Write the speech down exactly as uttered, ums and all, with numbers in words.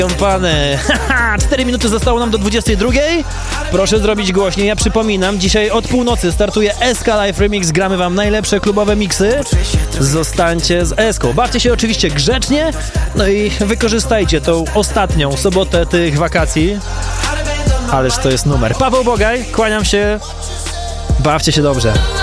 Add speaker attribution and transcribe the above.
Speaker 1: Pany, cztery minuty zostało nam do dwudziestej drugiej. Proszę zrobić głośniej. Ja przypominam, dzisiaj od północy startuje S K Live Remix. Gramy wam najlepsze klubowe miksy. Zostańcie z Eską. Bawcie się oczywiście grzecznie, no i wykorzystajcie tą ostatnią sobotę tych wakacji. Ależ to jest numer. Paweł Bogaj, kłaniam się. Bawcie się dobrze.